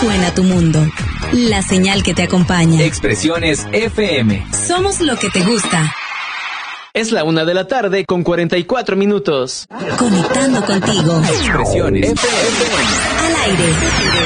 suena tu mundo. La señal que te acompaña. Expresiones FM. Somos lo que te gusta. Es la 1:44 PM. Conectando contigo. Expresiones FM. Al aire.